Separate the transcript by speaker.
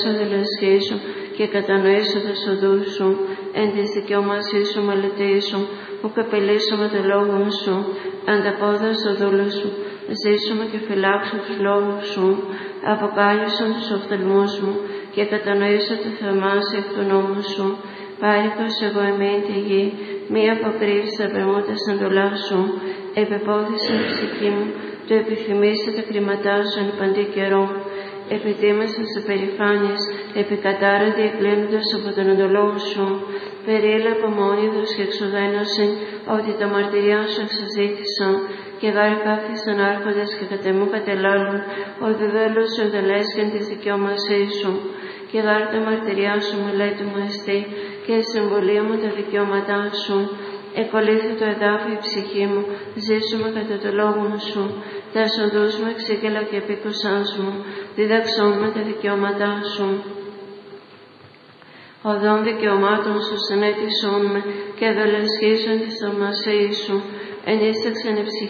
Speaker 1: δελεσχίσου και κατανοήσω τις οδούς σου, εν της δικαιωμασής σου μελετήσω, που καπελίσουμε το λόγο σου, ανταπόδα στο δούλο σου, ζήσουμε και φυλάξω τους λόγους σου, αποκάλυψαν τους οφθαλμούς μου και κατανοήσω τη θαυμάσια εκ του νόμου σου. Πάρικος εγώ εμήν τη γη, μη αποκρύψει τα πεμούτα εντολά σου, επεπόθησε η ψυχή μου, το επιθυμήσε τα κριματά σου εν παντή καιρό. Επιτίμησαν σε περηφάνειες, επικατάραντι εκκλίνοντας από τον εντολό σου. Περίλεπα μόνιδος και εξουδένωσιν, ότι τα μαρτυριά σου εξαζήτησαν, και γάρ κάθισαν άρχοντες και κατεμού κατελάλουν, ότι δέλος σου δελέσχεν της δικαιωμασής σου. Και γάρ τα μαρτυριά σου μελέτη μου εστί, και η συμβολία μου τα δικαιώματά σου. Εκολύθη το εδάφιο η ψυχή μου, ζήσουμε κατά το λόγο σου. Τα οδούς μου εξήγελα και επίκουσάς μου, διδαξών με τα δικαιώματά σου. Οδών δικαιωμάτων σου συνέτησόν με και δολεσχίσουν τη θαυμασία σου. Ενίσταξεν η ψυχή